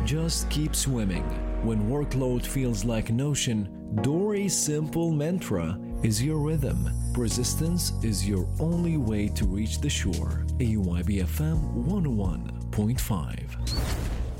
Just keep swimming. When workload feels like an ocean, Dory's simple mantra is your rhythm. Persistence is your only way to reach the shore. AYB FM 101.5.